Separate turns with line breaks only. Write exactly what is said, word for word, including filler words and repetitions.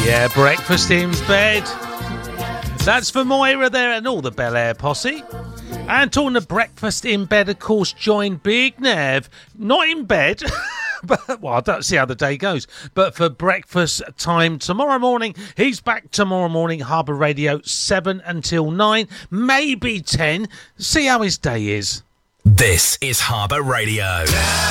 Yeah, breakfast in bed. That's for Moira there and all the Bel Air posse. And talking of breakfast in bed, of course, join Big Nev. Not in bed, but, well, I don't see how the day goes. But for breakfast time tomorrow morning, he's back tomorrow morning, Harbour Radio, seven until nine, maybe ten. See how his day is.
This is Harbour Radio.